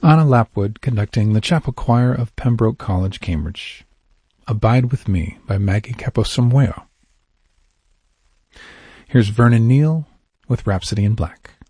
Anna Lapwood conducting the chapel choir of Pembroke College, Cambridge. Abide With Me by Maggie Caposamueo. Here's Vernon Neal with Rhapsody in Black.